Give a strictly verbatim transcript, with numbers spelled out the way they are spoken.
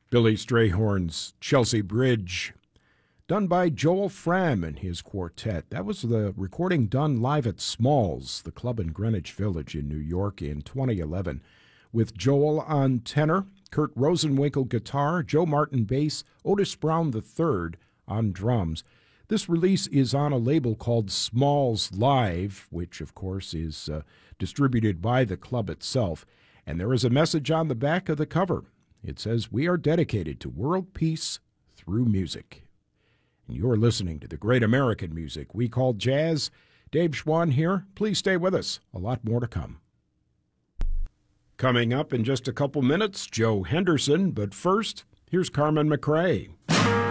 Billy Strayhorn's Chelsea Bridge, done by Joel Fram and his quartet. That was the recording done live at Smalls, the club in Greenwich Village in New York in twenty eleven, with Joel on tenor, Kurt Rosenwinkel guitar, Joe Martin bass, Otis Brown the third on drums. This release is on a label called Smalls Live, which, of course, is uh, distributed by the club itself. And there is a message on the back of the cover. It says, "We are dedicated to world peace through music." And you're listening to the great American music we call jazz. Dave Schwann here. Please stay with us. A lot more to come. Coming up in just a couple minutes, Joe Henderson. But first, here's Carmen McRae.